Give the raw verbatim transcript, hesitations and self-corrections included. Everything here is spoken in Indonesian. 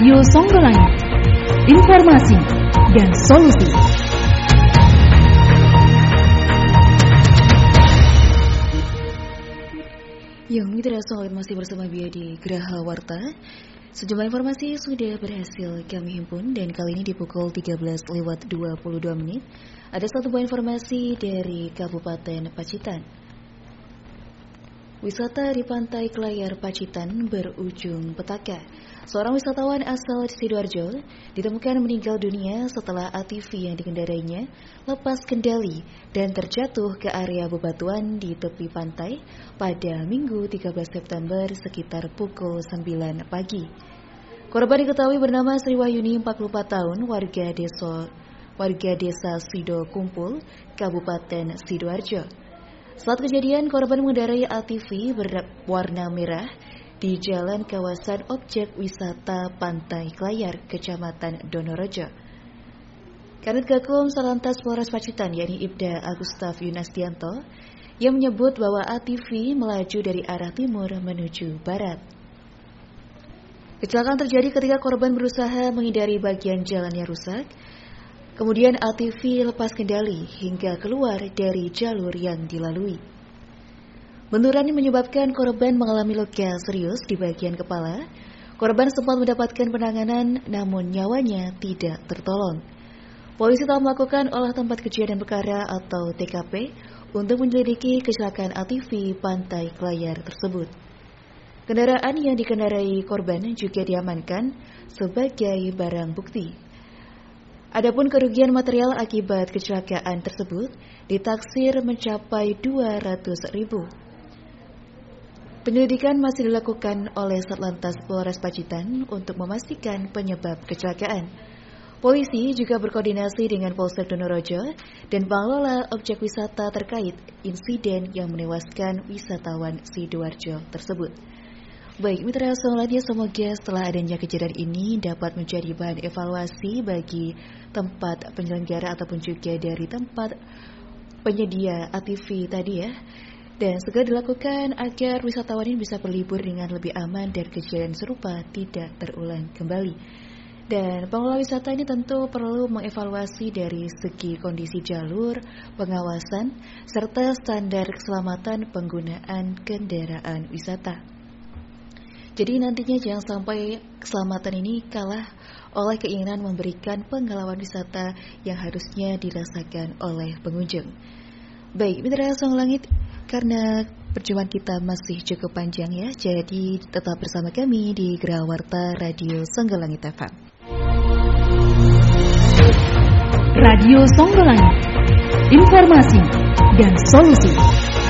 Radio Songgolangit, informasi dan solusi. Yang mitra Songgolangit masih bersama Bia di Geraha Warta. Sejumlah informasi sudah berhasil kami himpun dan kali ini di pukul tiga belas lewat dua puluh dua menit ada satu buah informasi dari Kabupaten Pacitan. Wisata di Pantai Klayar Pacitan berujung petaka. Seorang wisatawan asal Sidoarjo ditemukan meninggal dunia setelah A T V yang dikendarainya lepas kendali dan terjatuh ke area bebatuan di tepi pantai pada Minggu tiga belas September sekitar pukul sembilan pagi. Korban diketahui bernama Sri Wahyuni, empat puluh empat tahun, warga desa warga desa Sido Kumpul, Kabupaten Sidoarjo. Saat kejadian, korban mengendarai A T V berwarna merah di jalan kawasan objek wisata Pantai Klayar, Kecamatan Donorojo. Kanit Gakum Salantas Polres Pacitan, yakni Ibda Agustaf Yunastianto, yang menyebut bahwa A T V melaju dari arah timur menuju barat. Kecelakaan terjadi ketika korban berusaha menghindari bagian jalan yang rusak. Kemudian A T V lepas kendali hingga keluar dari jalur yang dilalui. Benturan ini menyebabkan korban mengalami luka serius di bagian kepala. Korban sempat mendapatkan penanganan namun nyawanya tidak tertolong. Polisi telah melakukan olah tempat kejadian perkara atau T K P untuk menyelidiki kecelakaan A T V Pantai Klayar tersebut. Kendaraan yang dikendarai korban juga diamankan sebagai barang bukti. Adapun kerugian material akibat kecelakaan tersebut ditaksir mencapai dua ratus ribu. Penyelidikan masih dilakukan oleh Satlantas Polres Pacitan untuk memastikan penyebab kecelakaan. Polisi juga berkoordinasi dengan Polsek Donorojo dan pengelola objek wisata terkait insiden yang menewaskan wisatawan Sidoarjo tersebut. Baik, mitra Songgolangit, semoga setelah adanya kejadian ini dapat menjadi bahan evaluasi bagi tempat penyelenggara ataupun juga dari tempat penyedia A T V tadi ya. Dan segera dilakukan agar wisatawan ini bisa berlibur dengan lebih aman dan kejadian serupa tidak terulang kembali. Dan pengelola wisata ini tentu perlu mengevaluasi dari segi kondisi jalur, pengawasan, serta standar keselamatan penggunaan kendaraan wisata. Jadi nantinya jangan sampai keselamatan ini kalah oleh keinginan memberikan pengalaman wisata yang harusnya dirasakan oleh pengunjung. Baik, mitra Songgolangit, karena perjumpaan kita masih cukup panjang ya, jadi tetap bersama kami di Geraha Warta Radio Songgolangit F M. Radio Songgolangit, informasi dan solusi.